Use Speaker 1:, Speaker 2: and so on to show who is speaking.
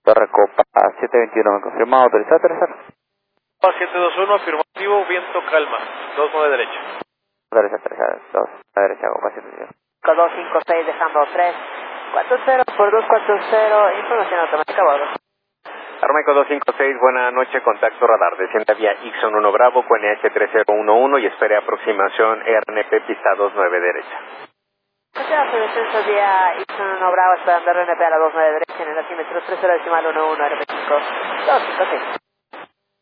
Speaker 1: Torre Copa 721, me confirma, autorizado a aterrizar.
Speaker 2: Copa 721, afirmativo, viento calma, 29 derecha.
Speaker 1: Autoriza aterrizar, 2 a derecha, Copa 721.
Speaker 3: 256 dejando 340 por 240, información automática a bordo.
Speaker 4: Armaico 256, buena noche, contacto radar, descienda vía Ixon 1 Bravo, QNH 3011 y espere aproximación RNP pista 29 derecha.
Speaker 3: Continuamos el descenso vía Ixon 1 Bravo, esperando RNP a la 29 derecha en el altímetro 30.11 RP5 256.